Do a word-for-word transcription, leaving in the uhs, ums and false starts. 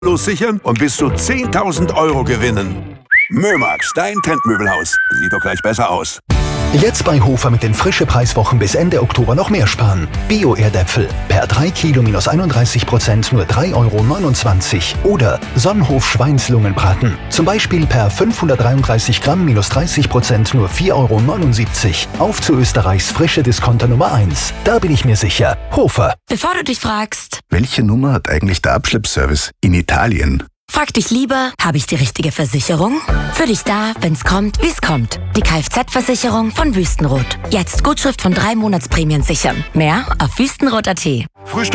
Los sichern und bis zu zehntausend Euro gewinnen. Mömax, dein Trendmöbelhaus. Sieht doch gleich besser aus. Jetzt bei Hofer mit den frische Preiswochen bis Ende Oktober noch mehr sparen. Bio-Erdäpfel per drei Kilo minus einunddreißig Prozent nur drei Euro neunundzwanzig. Oder Sonnenhof Schweinslungenbraten. Zum Beispiel per fünfhundertdreiunddreißig Gramm minus dreißig Prozent nur vier Euro neunundsiebzig. Auf zu Österreichs frische Discounter Nummer eins. Da bin ich mir sicher. Hofer. Bevor du dich fragst, Welche Nummer hat eigentlich der Abschleppservice in Italien? frag dich lieber, habe ich die richtige Versicherung? Für dich da, wenn's kommt, wie's kommt. Die Kfz-Versicherung von Wüstenrot. Jetzt Gutschrift von drei Monatsprämien sichern. Mehr auf wüstenrot punkt at.